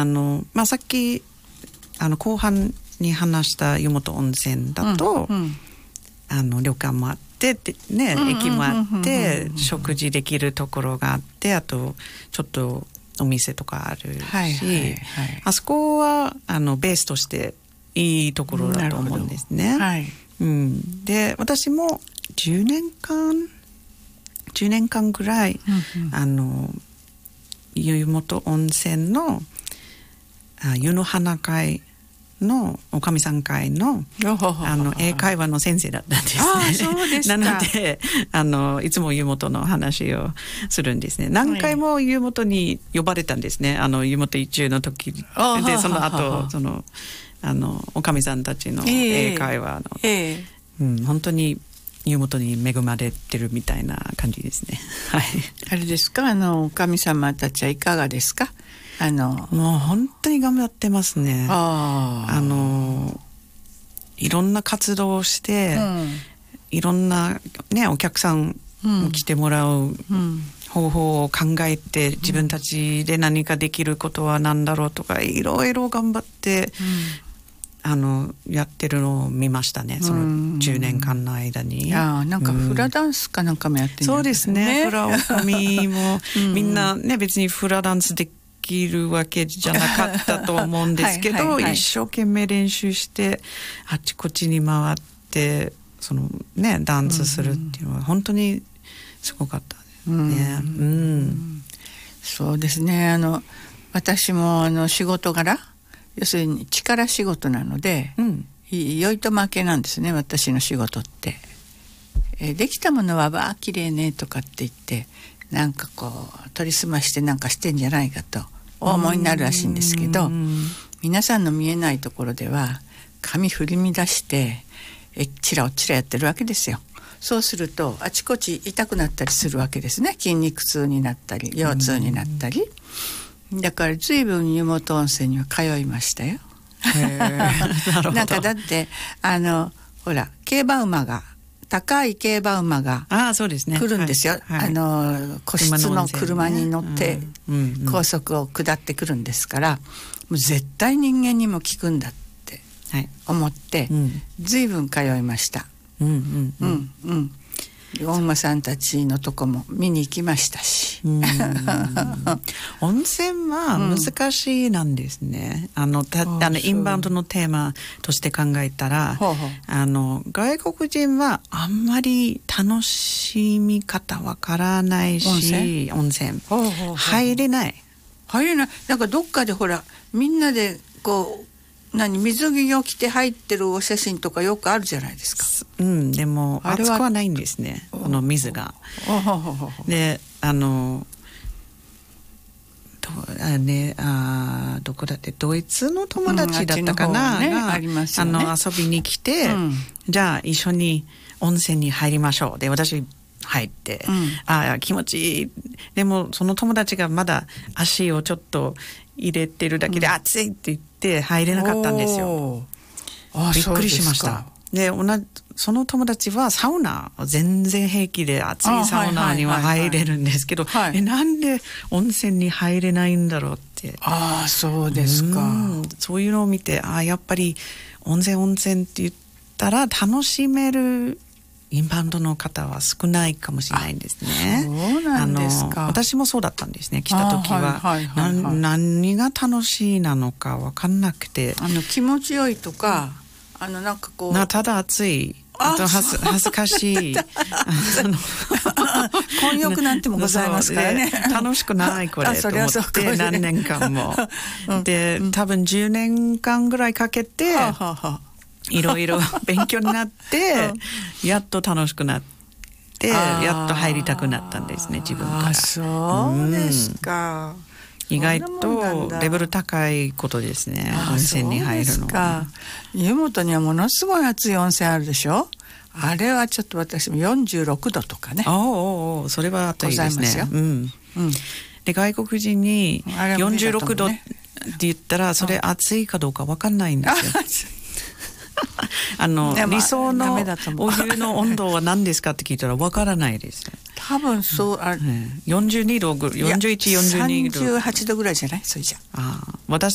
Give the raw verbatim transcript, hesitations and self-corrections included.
あの、まあ、さっきあの後半に話した湯本温泉だと、うんうん、あの旅館もあってね、うんうん、駅もあって食事できるところがあって、あとちょっとお店とかあるし、はいはいはい、あそこはあのベースとしていいところだと思うんですね、はいうん、で私もじゅうねんかんじゅうねんかんぐらい、うんうん、あの湯本温泉のあ湯の花会のおかみさん会のあの英会話の先生だったんですね。 あ、そうですか。 なのであのいつも湯本の話をするんですね。何回も湯本に呼ばれたんですね。あの湯本一中の時で、その後そのあのおかみさんたちの英会話の、えーえーうん、本当に湯本に恵まれてるみたいな感じですね。はい。 あれですか、あのおかみ様たちはいかがですか。あのもう本当に頑張ってますね。ああのいろんな活動をして、うん、いろんな、ね、お客さんに来てもらう方法を考えて、うん、自分たちで何かできることは何だろうとかいろいろ頑張って、うん、あのやってるのを見ましたね、そのじゅうねんかんの間に。 あなんかフラダンスかなんかもやってるんですね、 うん、そうですね。フラオカミも、うん、みんなね別にフラダンスでできるわけじゃなかったと思うんですけどはいはい、はい、一生懸命練習してあちこちに回ってそのねダンスするっていうのは本当にすごかったですね、うんうん、 そうですね。あの私もあの仕事柄要するに力仕事なので、うん、良いと負けなんですね、私の仕事って。えできたものはわあ綺麗ねとかって言ってなんかこう取り澄ましてなんかしてんじゃないかとお思いになるらしいんですけど、皆さんの見えないところでは髪振り乱してえっちらおっちらやってるわけですよ。そうするとあちこち痛くなったりするわけですね。筋肉痛になったり腰痛になったり。だから随分湯本温泉には通いましたよ。へなるほど。なんかだってあのほら競馬馬が高い競馬馬が来るんですよ。あ、はいはい、あの個室の車に乗って高速を下ってくるんですから、もう絶対人間にも効くんだって思って、はい、ずいぶん通いました。うんうんうん、うんうんお馬さんたちのとこも見に行きましたし。うん温泉は難しいなんですね、うん、あのたあのインバウンドのテーマとして考えたらほうほうあの外国人はあんまり楽しみ方わからないし温泉、温泉ほうほうほう入れない入れない。なんかどっかでほらみんなでこう何水着を着て入ってるお写真とかよくあるじゃないですか。 うん、でも熱くはないんですね、この水が。で、あのどあ、ね、あどこだってドイツの友達だったかな、うんね、が あ, りますよね、あの遊びに来て、うん、じゃあ一緒に温泉に入りましょうで私入って、うん、あ気持ちいい。でもその友達がまだ足をちょっと入れてるだけで、うん、暑いって言って入れなかったんですよ。あびっくりしました。で同じその友達はサウナ全然平気で暑いサウナには入れるんですけど、えなんで温泉に入れないんだろうって。 ああそうですか。 うんそういうのを見てあやっぱり温泉温泉って言ったら楽しめるインバウンドの方は少ないかもしれないんですね。 そうなんですか。 あの私もそうだったんですね。来た時は、はいはいはいはい、何が楽しいなのか分かんなくてあの気持ちよいとかあのなんかこうなただ暑いあと恥ず、恥ずかしい混浴なんてもございますからね楽しくないこれと思って何年間もで、うん、多分じゅうねんかんぐらいかけて、はあはあいろいろ勉強になって、うん、やっと楽しくなってやっと入りたくなったんですね自分から。 あそうですか、 うん、意外とレベル高いことですね温泉に入るのは。 湯本にはものすごい熱い温泉あるでしょ。あれはちょっと私もよんじゅうろくどとかね。 おおそれは熱いですね。うんうん、で外国人によんじゅうろくどって言ったらそれ熱いかどうか分かんないんですよ。あの理想のお湯の温度は何ですかって聞いたらわからないです。 多分そうあ、 うん、よんじゅうにどよんじゅういち、よんじゅうにどさんじゅうはちどぐらいじゃないそれじゃあ私